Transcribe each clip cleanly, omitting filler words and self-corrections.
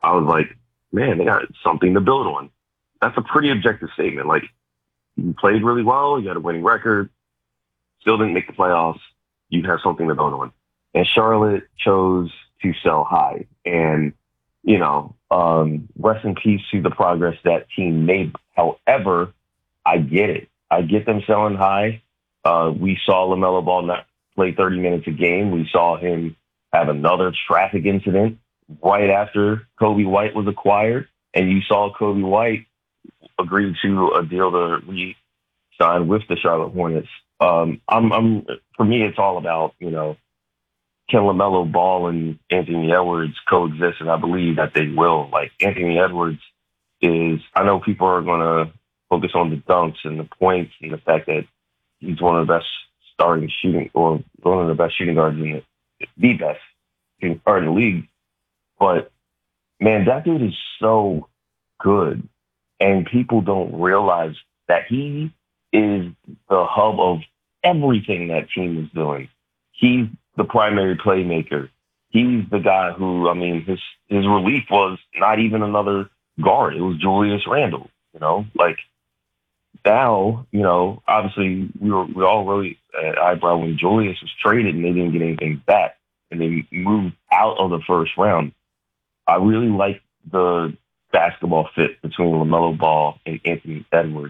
I was like, man, they got something to build on. That's a pretty objective statement. Like, you played really well, you had a winning record, still didn't make the playoffs. You have something to build on. And Charlotte chose to sell high. And, rest in peace to the progress that team made. However, I get it. I get them selling high. We saw LaMelo Ball not play 30 minutes a game. We saw him have another traffic incident right after Kobe White was acquired. And you saw Kobe White agree to a deal to re-sign with the Charlotte Hornets. For me, it's all about, can LaMelo Ball and Anthony Edwards coexist? And I believe that they will. Like, Anthony Edwards I know people are going to focus on the dunks and the points and the fact that he's one of the best starting shooting, or one of the best shooting guards the best shooting guard in the league. But man, that dude is so good. And people don't realize that he is the hub of everything that team is doing. He's the primary playmaker. He's the guy who, his relief was not even another guard. It was Julius Randle, now, obviously we all really eyebrow when Julius was traded and they didn't get anything back and they moved out of the first round. I really like the basketball fit between LaMelo Ball and Anthony Edwards.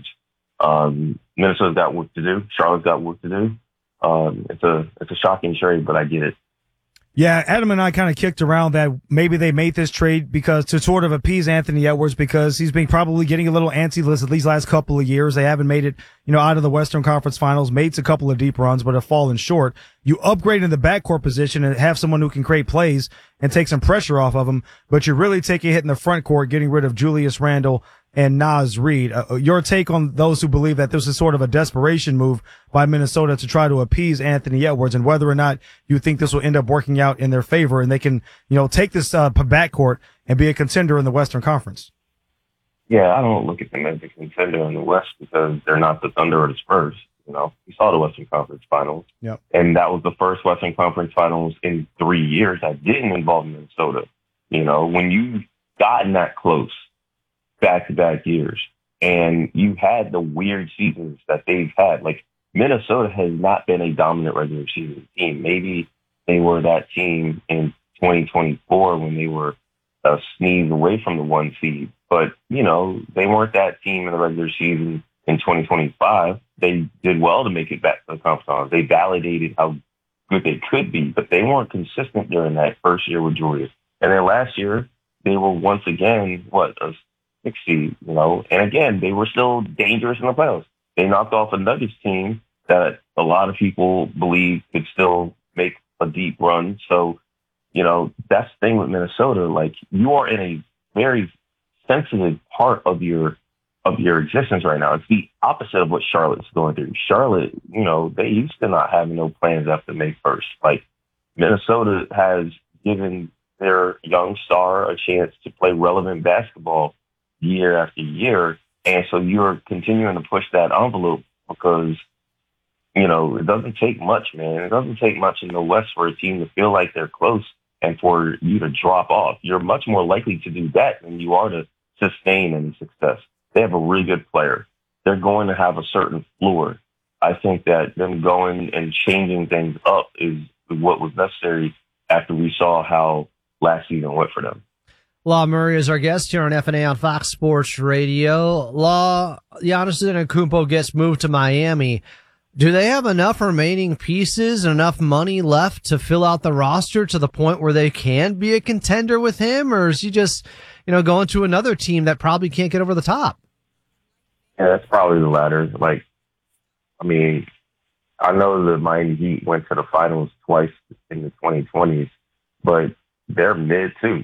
Minnesota's got work to do. Charlotte's got work to do. It's a shocking trade, but I get it. Yeah, Adam and I kind of kicked around that maybe they made this trade because to sort of appease Anthony Edwards because he's been probably getting a little antsy at these last couple of years. They haven't made it, out of the Western Conference Finals, made a couple of deep runs, but have fallen short. You upgrade in the backcourt position and have someone who can create plays and take some pressure off of him, but you're really taking a hit in the front court, getting rid of Julius Randle and Naz Reid. Your take on those who believe that this is sort of a desperation move by Minnesota to try to appease Anthony Edwards, and whether or not you think this will end up working out in their favor and they can, take this backcourt and be a contender in the Western Conference. Yeah, I don't look at them as a contender in the West because they're not the Thunder or the Spurs. We saw the Western Conference Finals, yep. And that was the first Western Conference Finals in 3 years that didn't involve Minnesota. When you've gotten that close back-to-back years, and you had the weird seasons that they've had. Like, Minnesota has not been a dominant regular season team. Maybe they were that team in 2024 when they were a sneeze away from the 1 seed. But, they weren't that team in the regular season in 2025. They did well to make it back to the conference finals. They validated how good they could be, but they weren't consistent during that first year with Julius. And then last year, they were once again, a 6 seed, and again, they were still dangerous in the playoffs. They knocked off a Nuggets team that a lot of people believe could still make a deep run. So, that's the thing with Minnesota. Like, you are in a very sensitive part of your existence right now. It's the opposite of what Charlotte's going through. Charlotte, they used to not have no plans after May 1st. Like, Minnesota has given their young star a chance to play relevant basketball year after year. And so you're continuing to push that envelope because, it doesn't take much, man. It doesn't take much in the West for a team to feel like they're close and for you to drop off. You're much more likely to do that than you are to sustain any success. They have a really good player. They're going to have a certain floor. I think that them going and changing things up is what was necessary after we saw how last season went for them. Law Murray is our guest here on FNA on Fox Sports Radio. Law, Giannis Antetokounmpo gets moved to Miami. Do they have enough remaining pieces and enough money left to fill out the roster to the point where they can be a contender with him? Or is he just, going to another team that probably can't get over the top? Yeah, that's probably the latter. I know the Miami Heat went to the finals twice in the 2020s, but they're mid too.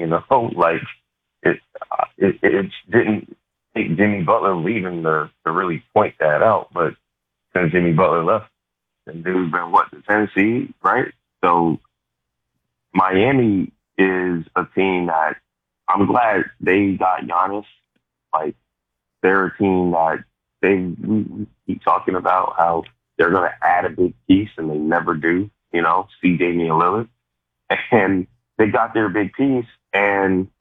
It didn't take Jimmy Butler leaving to really point that out, but since Jimmy Butler left, the dude's been the 10th seed, right? So Miami is a team that I'm glad they got Giannis. They're a team that we keep talking about how they're going to add a big piece, and they never do. See Damian Lillard, and they got their big piece, and